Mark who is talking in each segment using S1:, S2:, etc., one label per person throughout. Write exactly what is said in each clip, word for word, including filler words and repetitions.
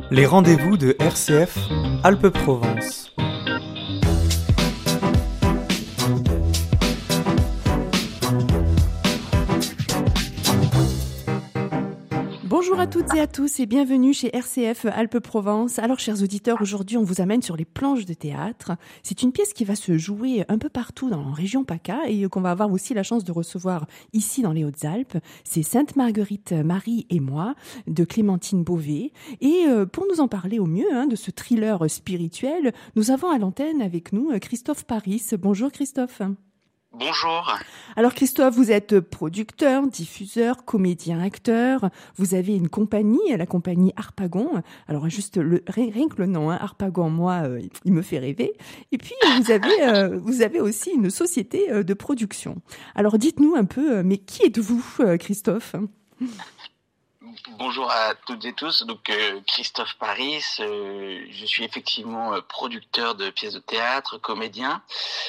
S1: Les rendez-vous de R C F Alpes-Provence.
S2: Bonjour à toutes et à tous et bienvenue chez R C F Alpes-Provence. Alors chers auditeurs, aujourd'hui on vous amène sur les planches de théâtre. C'est une pièce qui va se jouer un peu partout dans la région PACA et qu'on va avoir aussi la chance de recevoir ici dans les Hautes-Alpes. C'est Sainte Marguerite Marie et moi de Clémentine Beauvais. Et pour nous en parler au mieux hein, de ce thriller spirituel, nous avons à l'antenne avec nous Christophe Paris. Bonjour Christophe.
S3: Bonjour.
S2: Alors Christophe, vous êtes producteur, diffuseur, comédien, acteur. Vous avez une compagnie, la compagnie Harpagon. Alors juste le, rien que le nom, hein, Harpagon, moi, euh, il me fait rêver. Et puis vous avez, euh, vous avez aussi une société euh, de production. Alors dites-nous un peu, euh, mais qui êtes-vous, euh, Christophe ?
S3: Bonjour à toutes et tous, donc euh, Christophe Paris, euh, je suis effectivement euh, producteur de pièces de théâtre, comédien.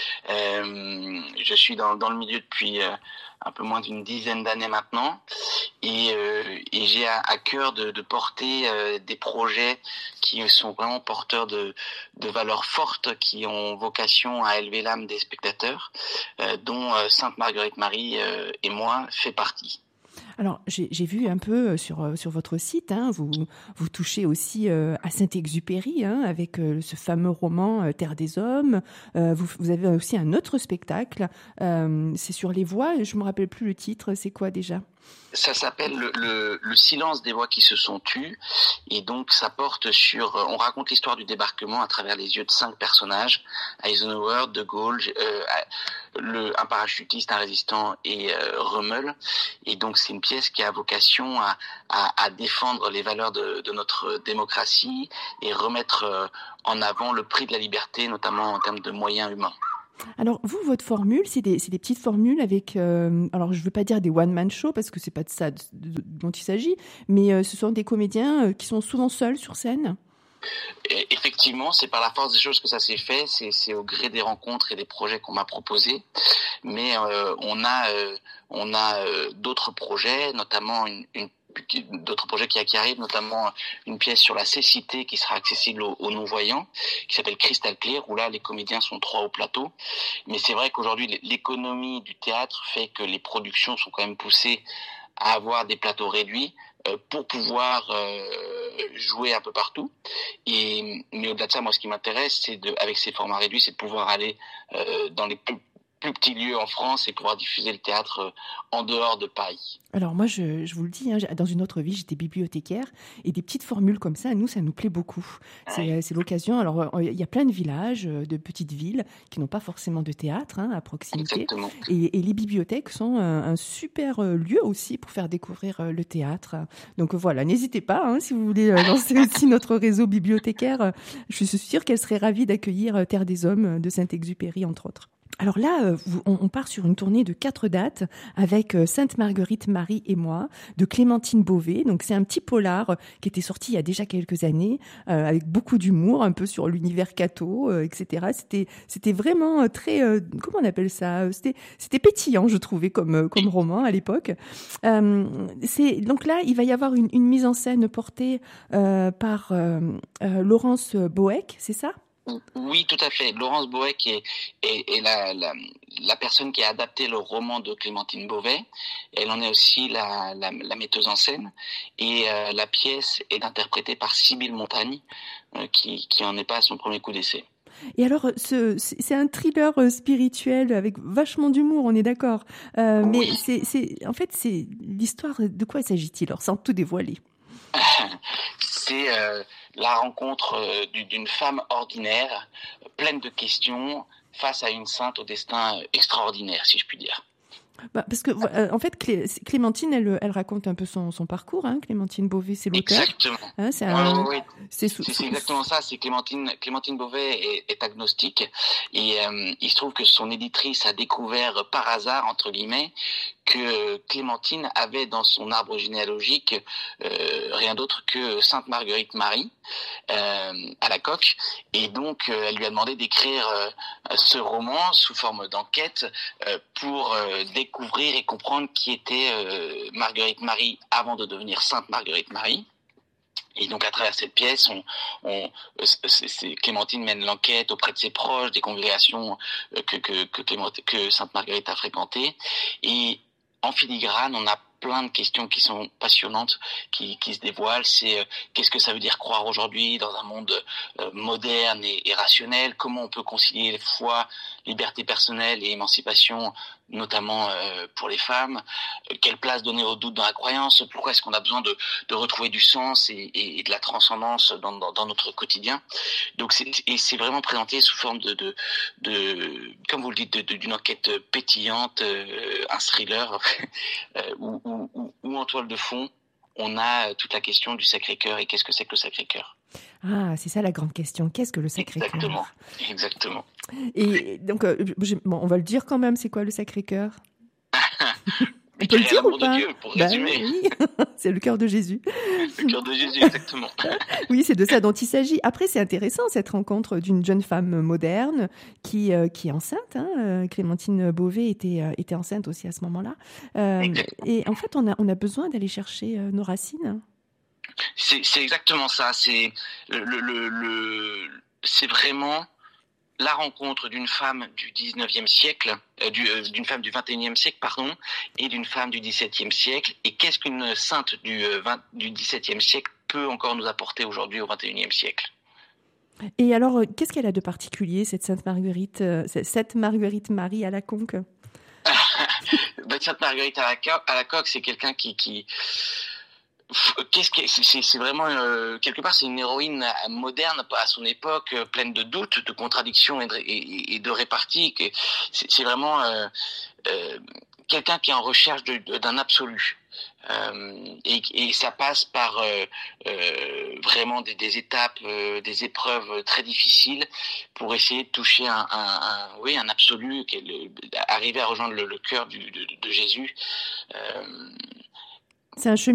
S3: Euh, je suis dans, dans le milieu depuis euh, un peu moins d'une dizaine d'années maintenant et, euh, et j'ai à, à cœur de, de porter euh, des projets qui sont vraiment porteurs de, de valeurs fortes, qui ont vocation à élever l'âme des spectateurs, euh, dont euh, Sainte Marguerite Marie euh, et moi fait partie.
S2: Alors, j'ai, j'ai vu un peu sur sur votre site, hein, vous vous touchez aussi euh, à Saint-Exupéry, hein, avec euh, ce fameux roman euh, Terre des Hommes. Euh, vous, vous avez aussi un autre spectacle, euh, c'est sur les voix. Je me rappelle plus le titre. C'est quoi déjà ?
S3: Ça s'appelle le, le, le silence des voix qui se sont tues, et donc ça porte sur, on raconte l'histoire du débarquement à travers les yeux de cinq personnages: Eisenhower, De Gaulle, euh, le, un parachutiste, un résistant et euh, Rommel. Et donc c'est une pièce qui a vocation à, à, à défendre les valeurs de, de notre démocratie et remettre euh, en avant le prix de la liberté, notamment en termes de moyens humains.
S2: Alors vous, votre formule, c'est des, c'est des petites formules avec, euh, alors je veux pas dire des one-man show parce que c'est pas de ça de, de, dont il s'agit, mais euh, ce sont des comédiens euh, qui sont souvent seuls sur scène.
S3: Et effectivement, c'est par la force des choses que ça s'est fait, c'est, c'est au gré des rencontres et des projets qu'on m'a proposés, mais euh, on a, euh, on a euh, d'autres projets, notamment une, une d'autres projets qui, qui arrivent, notamment une pièce sur la cécité qui sera accessible aux, aux non-voyants, qui s'appelle Cristal Clear, où là les comédiens sont trois au plateau. Mais c'est vrai qu'aujourd'hui l'économie du théâtre fait que les productions sont quand même poussées à avoir des plateaux réduits euh, pour pouvoir euh, jouer un peu partout. Et mais au-delà de ça, moi ce qui m'intéresse, c'est de, avec ces formats réduits, c'est de pouvoir aller euh, dans les plus plus petits lieux en France et pouvoir diffuser le théâtre en dehors de Paris.
S2: Alors moi, je, je vous le dis, hein, dans une autre vie, j'étais bibliothécaire et des petites formules comme ça, nous, ça nous plaît beaucoup. C'est, ouais. c'est l'occasion. Alors, il y a plein de villages, de petites villes qui n'ont pas forcément de théâtre hein, à proximité.
S3: Exactement.
S2: Et, et les bibliothèques sont un, un super lieu aussi pour faire découvrir le théâtre. Donc voilà, n'hésitez pas, hein, si vous voulez lancer aussi notre réseau bibliothécaire. Je suis sûre qu'elle serait ravie d'accueillir Terre des Hommes de Saint-Exupéry, entre autres. Alors là, on part sur une tournée de quatre dates avec Sainte Marguerite Marie et moi, de Clémentine Beauvais. Donc c'est un petit polar qui était sorti il y a déjà quelques années, euh, avec beaucoup d'humour, un peu sur l'univers catho, euh, et cetera. C'était c'était vraiment très, euh, comment on appelle ça ? C'était c'était pétillant, je trouvais, comme comme roman à l'époque. Euh, c'est donc là, il va y avoir une, une mise en scène portée euh, par euh, euh, Laurence Boeck, c'est ça ?
S3: Oui, tout à fait. Laurence Boeck est, est, est la, la, la personne qui a adapté le roman de Clémentine Beauvais. Elle en est aussi la, la, la metteuse en scène. Et euh, la pièce est interprétée par Sybille Montagne, euh, qui, qui en est pas à son premier coup d'essai.
S2: Et alors, ce, c'est un thriller spirituel avec vachement d'humour, on est d'accord. Euh, mais oui. c'est, c'est, en fait, c'est l'histoire. De quoi s'agit-il, alors, sans tout dévoiler ?
S3: C'est euh, la rencontre euh, d'une femme ordinaire, pleine de questions, face à une sainte au destin extraordinaire, si je puis dire.
S2: Bah, parce que euh, en fait, Clé- Clémentine, elle, elle raconte un peu son, son parcours. Hein. Clémentine Beauvais, c'est l'auteur.
S3: Exactement.
S2: Hein, c'est,
S3: un...
S2: un...
S3: oui, oui.
S2: c'est, sous...
S3: c'est, c'est exactement ça. C'est Clémentine, Clémentine Beauvais est, est agnostique et euh, il se trouve que son éditrice a découvert par hasard, entre guillemets, que Clémentine avait dans son arbre généalogique euh, rien d'autre que Sainte Marguerite Marie euh, à la coque, et donc euh, elle lui a demandé d'écrire euh, ce roman sous forme d'enquête euh, pour euh, découvrir et comprendre qui était euh, Marguerite Marie avant de devenir Sainte Marguerite Marie. Et donc à travers cette pièce, on, on, c'est, c'est, Clémentine mène l'enquête auprès de ses proches, des congrégations que, que, que, Clément, que Sainte Marguerite a fréquentées. Et en filigrane, on a plein de questions qui sont passionnantes, qui, qui se dévoilent. C'est euh, qu'est-ce que ça veut dire croire aujourd'hui dans un monde euh, moderne et, et rationnel? Comment on peut concilier foi, liberté personnelle et émancipation, notamment euh, pour les femmes? Quelle place donner au doute dans la croyance? Pourquoi est-ce qu'on a besoin de, de retrouver du sens et, et, et de la transcendance dans, dans, dans notre quotidien? Donc c'est, et c'est vraiment présenté sous forme de, de, de comme vous le dites, de, de, d'une enquête pétillante, euh, un thriller, euh, où, où, où, où en toile de fond, on a toute la question du Sacré-Cœur et qu'est-ce que c'est que le Sacré-Cœur.
S2: Ah, c'est ça la grande question. Qu'est-ce que le Sacré-Cœur?
S3: Exactement, exactement.
S2: Et donc, euh, bon, on va le dire quand même, c'est quoi le Sacré-Cœur?
S3: On
S2: peut le dire ou pas?
S3: de Dieu, pour
S2: bah,
S3: résumer.
S2: Oui, c'est le cœur de Jésus.
S3: Le cœur de Jésus, exactement.
S2: Oui, c'est de ça dont il s'agit. Après, c'est intéressant, cette rencontre d'une jeune femme moderne qui, euh, qui est enceinte. Hein. Clémentine Beauvais était, euh, était enceinte aussi à ce moment-là. Euh, et en fait, on a, on a besoin d'aller chercher euh, nos racines.
S3: C'est, c'est exactement ça. C'est, le, le, le, c'est vraiment la rencontre d'une femme du dix-neuvième siècle, euh, du, euh, d'une femme du vingt et unième siècle, pardon, et d'une femme du dix-septième siècle. Et qu'est-ce qu'une sainte du, euh, vingt, du dix-septième siècle peut encore nous apporter aujourd'hui au vingt et unième siècle?
S2: Et alors, qu'est-ce qu'elle a de particulier, cette Sainte Marguerite, euh, cette Marguerite Marie à la Conque?
S3: ben, Sainte Marguerite à la, co- à la coque, c'est quelqu'un qui... qui Qu'est-ce que c'est, c'est vraiment euh, quelque part c'est une héroïne moderne à son époque, euh, pleine de doutes, de contradictions et de, et, et de réparties. C'est, c'est vraiment euh, euh, quelqu'un qui est en recherche de, de, d'un absolu. Euh, et, et ça passe par euh, euh, vraiment des, des étapes, euh, des épreuves très difficiles pour essayer de toucher un, un, un oui un absolu, arriver à rejoindre le, le cœur du, de, de Jésus. Euh,
S2: C'est un cheminement